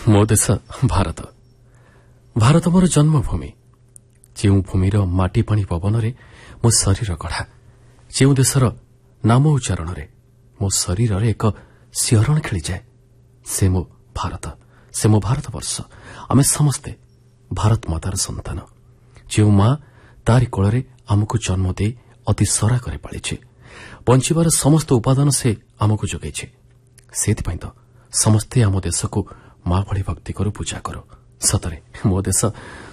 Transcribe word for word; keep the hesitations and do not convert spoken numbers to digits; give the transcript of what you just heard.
ମୋ ଦେଶ ଭାରତ। ଭାରତ ମୋର ଜନ୍ମଭୂମି, ଯେଉଁ ଭୂମିର ମାଟି ପାଣି ପବନରେ ମୋ ଶରୀର ଗଢ଼ା, ଯେଉଁ ଦେଶର ନାମ ଉଚ୍ଚାରଣରେ ମୋ ଶରୀରରେ ଏକ ଶିହରଣ ଖେଳିଯାଏ, ସେ ମୋ ଭାରତ, ସେ ମୋ ଭାରତବର୍ଷ। ଆମେ ସମସ୍ତେ ଭାରତ ମାତାର ସନ୍ତାନ। ଯେଉଁ ମା ତାରି କୋଳରେ ଆମକୁ ଜନ୍ମ ଦେଇ ଅତି ସରାକରେ ପାଳିଛି, ବଞ୍ଚିବାର ସମସ୍ତ ଉପାଦାନ ସେ ଆମକୁ ଯୋଗାଇଛି। ସେଥିପାଇଁ ତ ସମସ୍ତେ ଆମ ଦେଶକୁ ମା ଭଳି ଭକ୍ତି କରୁ, ପୂଜା କରୁ। ସତରେ ମୋ ଦେଶ